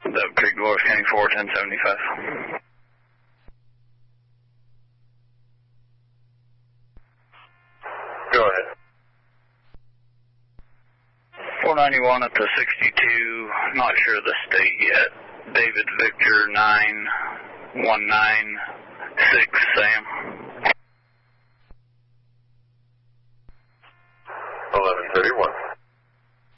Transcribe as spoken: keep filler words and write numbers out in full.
Dove Creek, Dolores County four, ten seventy-five. Go ahead. four ninety-one at the sixty-two, not sure of the state yet. David Victor nine one nine six, Sam.